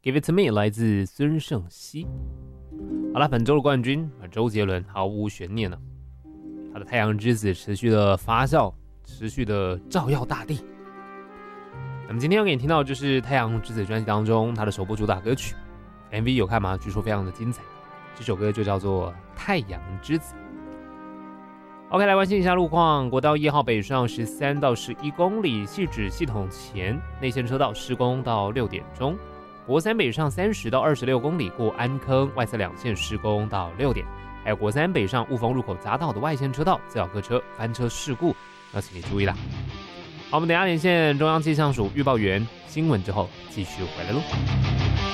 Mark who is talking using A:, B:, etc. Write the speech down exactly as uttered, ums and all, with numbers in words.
A: Give It To Me 来自孙盛希。好了，本周的冠军周杰伦毫无悬念了，他的《太阳之子》持续的发酵，持续的照耀大地。那么今天要给你听到的就是《太阳之子》专辑当中他的首部主打歌曲 ，M V 有看吗？据说非常的精彩。这首歌就叫做《太阳之子》。OK， 来关心一下路况。国道一号北上十三到十一公里，汐止系统前内线车道施工到六点钟。国三北上三十到二十六公里，过安坑外侧两线施工到六点。还有国三北上雾峰入口匝道的外线车道，自小客车翻车事故，要请你注意啦。好，我们等一下连线中央气象署预报员新闻之后，继续回来喽。